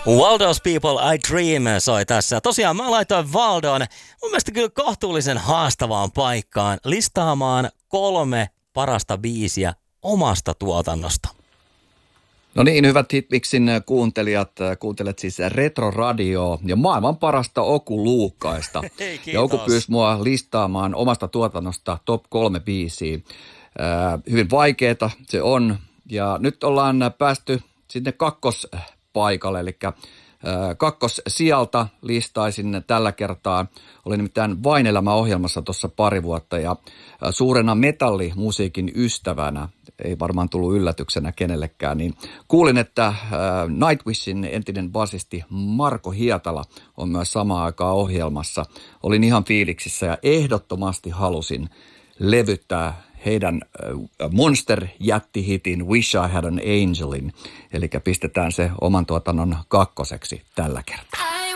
Waldo's People, I Dream soi tässä. Tosiaan mä laitoin Valdon mun mielestä kyllä kohtuullisen haastavaan paikkaan listaamaan 3 parasta biisiä omasta tuotannosta. No niin, hyvät Hitmixin kuuntelijat, kuuntelet siis Retro-radioa ja maailman parasta Oku Luukkaista. Hei, kiitos. Ja Oku pyysi mua listaamaan omasta tuotannosta top 3 biisiä. Hyvin vaikeeta se on ja nyt ollaan päästy sinne kakkospaikalle, eli kakkossijalta listaisin tällä kertaa. Olin nimittäin Vain elämä-ohjelmassa tuossa pari vuotta ja suurena metallimusiikin ystävänä, ei varmaan tullut yllätyksenä kenellekään, niin kuulin, että Nightwishin entinen basisti Marko Hietala on myös samaan aikaan ohjelmassa. Olin ihan fiiliksissä ja ehdottomasti halusin levyttää heidän monster-jättihitin Wish I Had an Angelin, eli pistetään se oman tuotannon kakkoseksi tällä kertaa.